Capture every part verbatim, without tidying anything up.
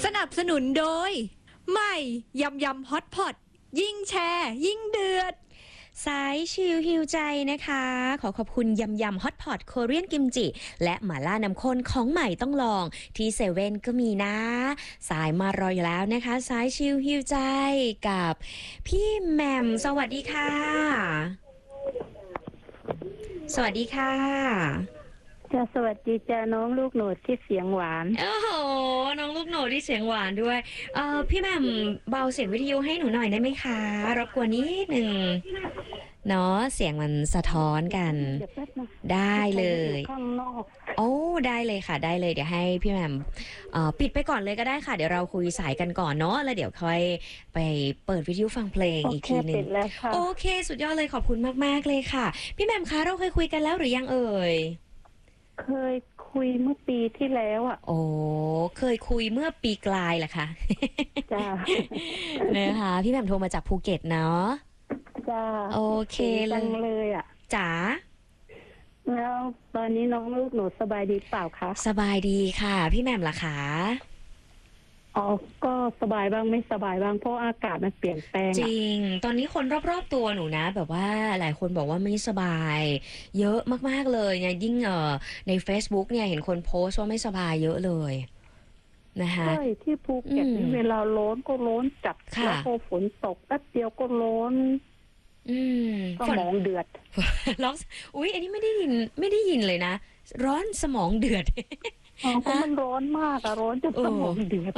สนับสนุนโดยใหม่ยำยำฮอตพอตยิ่งแชร์ยิ่งเดือดสายชิลฮิวใจนะคะขอขอบคุณยำยำฮอตพอตโคเรียนกิมจิและหม่าล่าน้ำข้นของใหม่ต้องลองที่เซเว่นก็มีนะสายมารออยู่แล้วนะคะสายชิลฮิวใจกับพี่แหม่มสวัสดีค่ะสวัสดีค่ะจ้าสวัสดีจ้าน้องลูกโหนดที่เสียงหวานโอ้โหน้องลูกโหนดที่เสียงหวานด้วยเออพี่แหม่มเบาเสียงวิทยุให้หนูหน่อยได้ไหมคะรบกวนนิดนึงเนาะเสียงมันสะท้อนกันได้เลยข้างนอกโอ้ได้เลยค่ะได้เลยเดี๋ยวให้พี่แหม่มปิดไปก่อนเลยก็ได้ค่ะเดี๋ยวเราคุยสายกันก่อนเนาะแล้วเดี๋ยวค่อยไปเปิดวิทยุฟังเพลงอีกทีนึงโอเคสุดยอดเลยขอบคุณมากๆเลยค่ะพี่แหม่มคะเราเคยคุยกันแล้วหรือยังเอ่ยเคยคุยเมื่อปีที่แล้วอ่ะโอ้เคยคุยเมื่อปีกลายแหละค่ะจ้านะคะพี่แหม่มโทรมาจากภูเก็ตเนาะจ้าโอเคเลยเลยอ่ะจ๋าแล้วตอนนี้น้องลูกหนูสบายดีเปล่าคะสบายดีค่ะพี่แหม่มล่ะคะอ๋อก็สบายบ้างไม่สบายบ้างเพราะอากาศมันเปลี่ยนแปลงจริงตอนนี้คนรอบๆตัวหนูนะแบบว่าหลายคนบอกว่าไม่สบายเยอะมากๆเลยเนี่ยยิ่งเอ่อใน Facebook เนี่ยเห็นคนโพสต์ว่าไม่สบายเยอะเลยนะคะใช่ที่ภูเก็ตนี่เวลาร้อนก็ร้อนจัดแล้วพอฝนตกแป๊บเดียวก็ร้อนอืมสมองเดือดร้อนอุ๊ยอันนี้ไม่ได้ยินไม่ได้ยินเลยนะร้อนสมองเดือดอ๋อก็มันร้อนมากอะร้อนจนสมองเดือด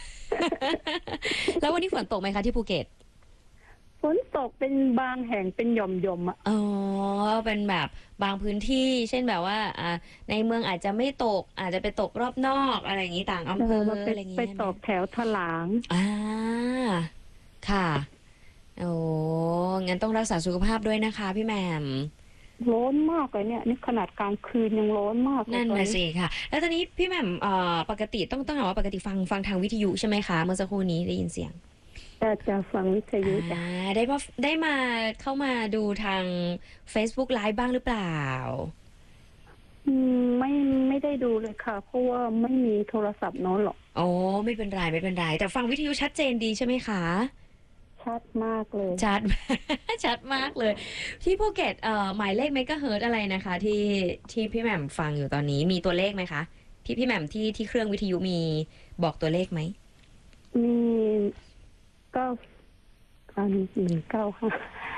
แล้ววันนี้ฝนตกไหมคะที่ภูเก็ตฝนตกเป็นบางแห่งเป็นหย่อมหย่อมอ่ะอ๋อเป็นแบบบางพื้นที่เช่นแบบว่าอ่าในเมืองอาจจะไม่ตกอาจจะไปตกรอบนอกอะไรอย่างนี้ต่างอำเภออะไรอย่างนี้ไปตกแถวถลางอ่าค่ะโอ้งั้นต้องรักษาสุขภาพด้วยนะคะพี่แหม่มร้อนมากเลยเนี่ยนี่ขนาดกลางคืนยังร้อนมากนั่นน่ะสิค่ะแล้วตอนนี้พี่แหม่มเอ่อปกติต้องต้องบอกว่าปกติฟังฟังทางวิทยุใช่ไหมคะเมื่อสักครู่นี้ได้ยินเสียงจะจะฟังวิทยุจ้ะได้มาได้มาเข้ามาดูทาง Facebook Live บ้างหรือเปล่าอืมไม่ไม่ได้ดูเลยค่ะเพราะว่าไม่มีโทรศัพท์โน้นหรอกโอ้ไม่เป็นไรไม่เป็นไรแต่ฟังวิทยุชัดเจนดีใช่ไหมคะชัดมากเลยชัด ชัดมากเลยที่ภูเก็ตเอ่อหมายเลขเมกะเฮิรตซ์อะไรนะคะที่ที่พี่แหม่มฟังอยู่ตอนนี้มีตัวเลขไหมคะพี่พี่แหม่มที่ที่เครื่องวิทยุมีบอกตัวเลขไหมมีเก้าอันหนึ่งเก้าค่ะ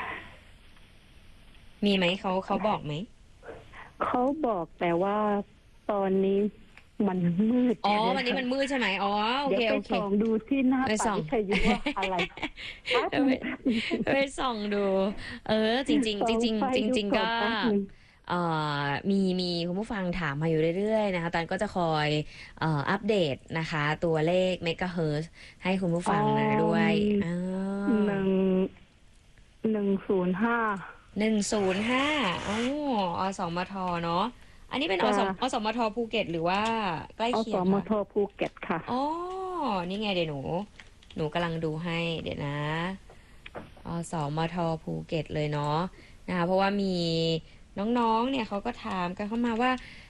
มีไหมเขาเขาบอกไหมเขาบอกแต่ว่าตอนนี้มันมืดอ๋อวันนี้มันมืดใช่ไหมอ๋อโอเคโอเคไปส่องดูที่หน้าปัดวิทยุว่าอะไรไปส่องดูเออจริงจริงจริงจริงจริงจริงก็เอ่อมีมีคุณผู้ฟังถามมาอยู่เรื่อยๆนะคะตอนก็จะคอยเอ่ออัปเดตนะคะตัวเลขเมกะเฮิรตซ์ให้คุณผู้ฟังด้วยหนึ่งหนึ่งศูนย์ห้าหนึ่งศูนย์ห้าอ๋ออสมทเนาะอันนี้เป็นอสมอสมทภูเก็ตหรือว่าใกล้เคียงอสมทภูเก็ตค่ะอ๋อนี่ไงเดี๋ยวหนูหนูกำลังดูให้เดี๋ยวนะอสมทภูเก็ตเลยเนาะนะคะเพราะว่ามีน้องๆเนี่ยเขาก็ถามกันเข้ามาว่า